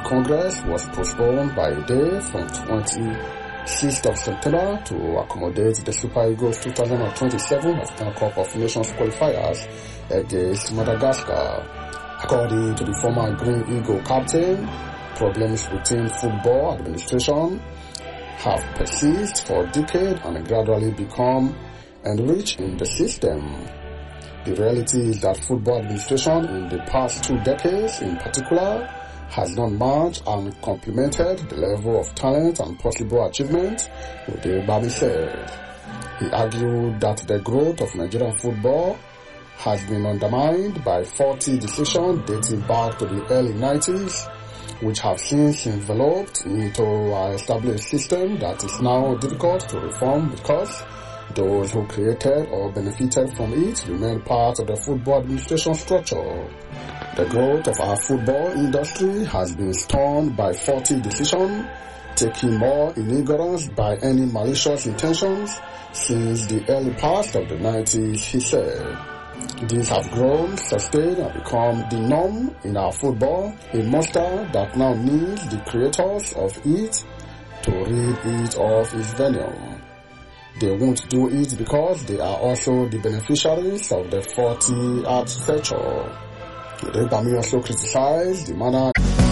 Congress was postponed by a day from 26th of September to accommodate the Super Eagles 2027 African Cup of Nations qualifiers against Madagascar. According to the former Green Eagle captain, problems within football administration have persisted for decades and gradually become enriched in the system. The reality is that football administration in the past 2 decades in particular has not matched and complemented the level of talent and possible achievement, Udebami said. He argued that the growth of Nigerian football has been undermined by faulty decisions dating back to the early 90s, which have since enveloped into an established system that is now difficult to reform because those who created or benefited from it remain part of the football administration structure. The growth of our football industry has been stunted by faulty decisions, taken more in ignorance by any malicious intentions since the early past of the 90s, he said. These have grown, sustained, and become the norm in our football, a monster that now needs the creators of it to rid it of its venom. They won't do it because they are also the beneficiaries of the faulty architecture. Udebami also criticized the manner